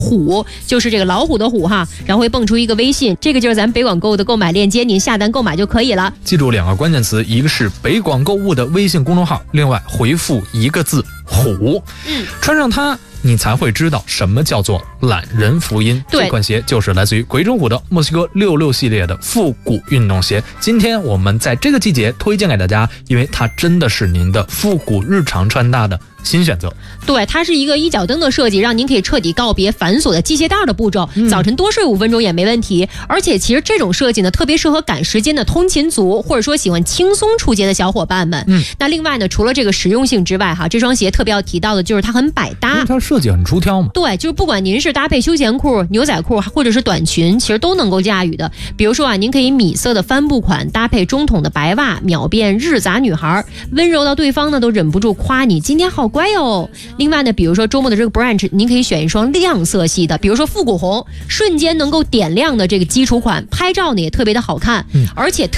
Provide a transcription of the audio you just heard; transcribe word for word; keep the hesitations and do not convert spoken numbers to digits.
虎就是这个老虎的虎哈，然后会蹦出一个微信，这个就是咱北广购物的购买链接，您下单购买就可以了。 记住两个关键词，一个是北广购物的微信公众号，另外回复一个字虎，嗯，穿上它你才会知道什么叫做懒人福音。这款鞋就是来自于鬼冢虎的墨西哥六六系列的复古运动鞋。今天我们在这个季节推荐给大家，因为它真的是您的复古日常穿搭的新选择。 对，它是一个一脚蹬的设计，让您可以彻底告别繁琐的系鞋带的步骤， 嗯、 早晨多睡五分钟也没问题。而且其实这种设计呢，特别适合赶时间的通勤族，或者说喜欢轻松出街的小伙伴们。嗯，那另外呢，除了这个实用性之外，哈，这双鞋特别要提到的就是它很百搭， 因为它设计很出挑嘛。 对，就是不管您是搭配休闲裤、牛仔裤，或者是短裙，其实都能够驾驭的。比如说啊，您可以米色的帆布款搭配中筒的白袜，秒变日杂女孩，温柔到对方呢都忍不住夸你今天好乖哦。另外呢，比如说周末的这个 brunch， 您可以选一双亮色系的，比如说复古红，瞬间能够点亮的这个基础款，拍照呢也特别的好看，嗯、而且特